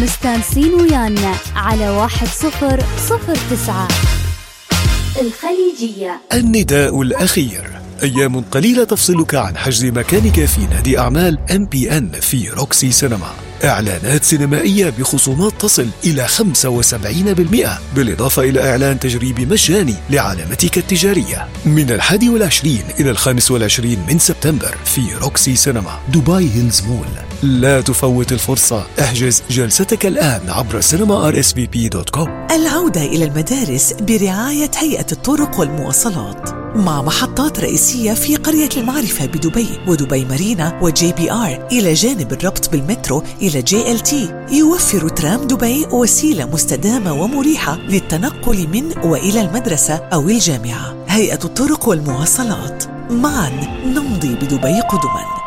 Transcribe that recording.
مستانسين ويانا على 1009. الخليجية. النداء الأخير. أيام قليلة تفصلك عن حجز مكانك في نادي أعمال MPN في روكسي سينما. إعلانات سينمائية بخصومات تصل إلى 75%، بالإضافة إلى إعلان تجريبي مجاني لعلامتك التجارية من 21 إلى 25 من سبتمبر في روكسي سينما دبي هيلز مول. لا تفوت الفرصة، احجز جلستك الآن عبر cinema.rsvp.com. العودة إلى المدارس برعاية هيئة الطرق والمواصلات، مع محطات رئيسية في قرية المعرفة بدبي ودبي مارينا وJBR، إلى جانب الربط بالمترو إلى JLT. يوفر ترام دبي وسيلة مستدامة ومريحة للتنقل من وإلى المدرسة أو الجامعة. هيئة الطرق والمواصلات، معاً نمضي بدبي قدماً.